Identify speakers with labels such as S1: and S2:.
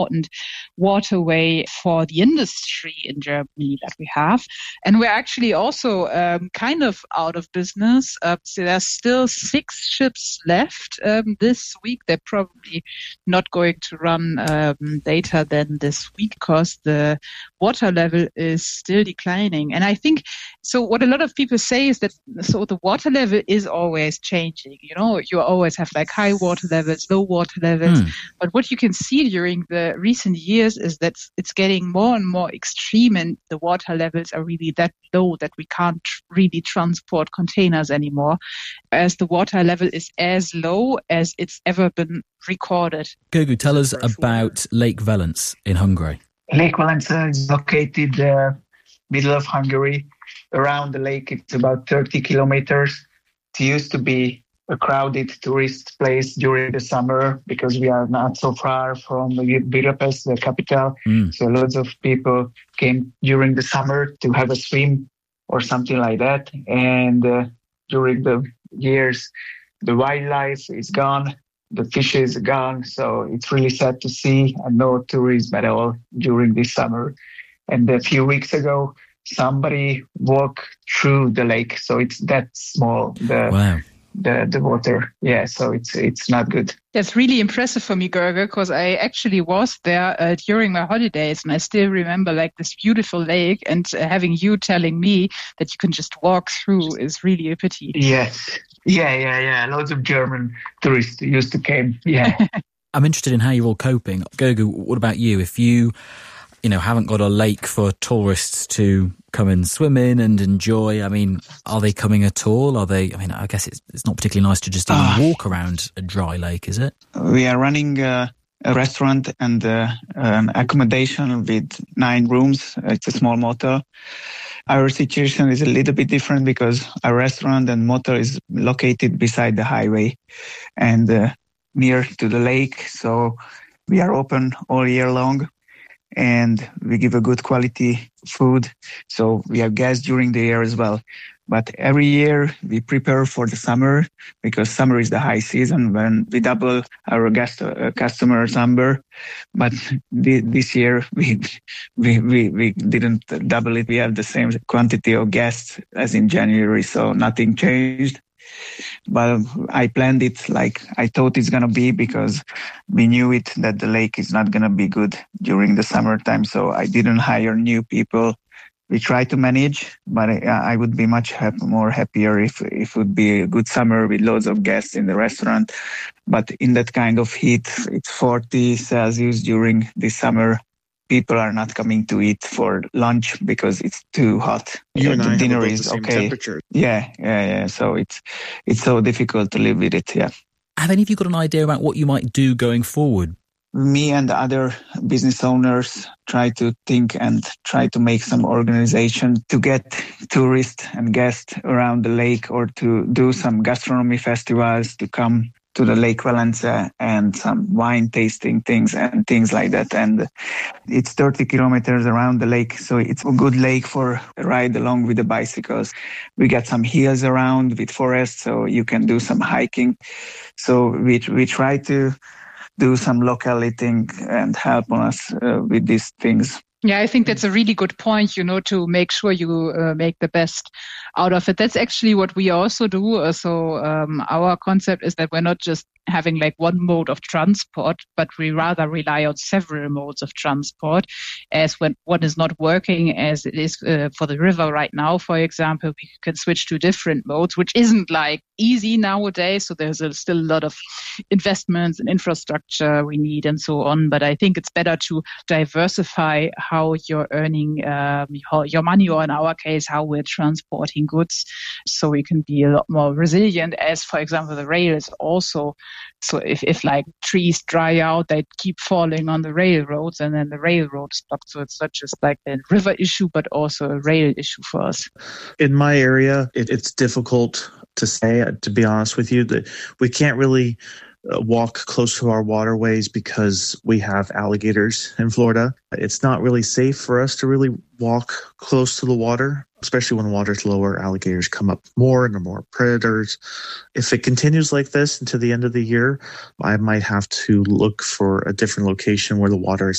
S1: important waterway for the industry in Germany that we have. And we're actually also kind of out of business. So there's still 6 ships left this week. They're probably not going to run later than this week because the water level is still declining. And I think, so what a lot of people say is that, so the water level is always changing. You know, you always have like high water levels, low water levels. But what you can see during the recent years is that it's getting more and more extreme, and the water levels are really that low that we can't really transport containers anymore, as the water level is as low as it's ever been recorded.
S2: Gergő, tell us about Lake Velence in Hungary.
S3: Lake Velence is located middle of Hungary. Around the lake, it's about 30 kilometers. It used to be a crowded tourist place during the summer because we are not so far from Budapest, the capital. So lots of people came during the summer to have a swim or something like that. And during the years, the wildlife is gone, the fish is gone. So it's really sad to see no tourism at all during this summer. And a few weeks ago, somebody walked through the lake, so it's that small. The water, so it's not good.
S1: That's really impressive for me, Gergő, because I actually was there during my holidays, and I still remember like this beautiful lake. And having you telling me that you can just walk through is really a pity.
S3: Yes, yeah. Lots of German tourists used to come. Yeah.
S2: I'm interested in how you're all coping, Gergő. What about you? If you haven't got a lake for tourists to come and swim in and enjoy, I mean, are they coming at all? I guess it's not particularly nice to just even walk around a dry lake, is it?
S4: We are running a restaurant and an accommodation with 9 rooms. It's a small motel. Our situation is a little bit different because our restaurant and motel is located beside the highway and near to the lake. So we are open all year long. And we give a good quality food. So we have guests during the year as well. But every year we prepare for the summer because summer is the high season when we double our customer number. But this year we didn't double it. We have the same quantity of guests as in January. So nothing changed. But I planned it like I thought it's going to be because we knew it that the lake is not going to be good during the summertime. So I didn't hire new people. We try to manage, but I would be much more happier if it would be a good summer with loads of guests in the restaurant. But in that kind of heat, it's 40 Celsius during the summer. People are not coming to eat for lunch because it's too hot.
S5: You and
S4: the
S5: I
S4: dinner
S5: have about
S4: is
S5: the same
S4: okay.
S5: temperature.
S4: Yeah. So it's so difficult to live with it. Yeah.
S2: Have any of you got an idea about what you might do going forward?
S4: Me and the other business owners try to think and try to make some organization to get tourists and guests around the lake, or to do some gastronomy festivals to come to the Lake Velence and some wine tasting things and things like that. And it's 30 kilometers around the lake, so it's a good lake for a ride along with the bicycles. We got some hills around with forests, so you can do some hiking. So we try to do some locality and help on us with these things.
S1: Yeah, I think that's a really good point, to make sure you make the best out of it. That's actually what we also do. So our concept is that we're not just having like one mode of transport, but we rather rely on several modes of transport, as when one is not working as it is for the river right now, for example, we can switch to different modes, which isn't like easy nowadays. So there's still a lot of investments and infrastructure we need and so on. But I think it's better to diversify how you're earning your money, or in our case, how we're transporting goods, so we can be a lot more resilient, as, for example, the rail is also. So if like trees dry out, they keep falling on the railroads, and then the railroad stops. So it's not just like a river issue, but also a rail issue for us.
S5: In my area, it's difficult to say, to be honest with you, that we can't really walk close to our waterways because we have alligators in Florida. It's not really safe for us to really walk close to the water. especially when the water's lower, alligators come up more and there are more predators. If it continues like this into the end of the year, I might have to look for a different location where the water is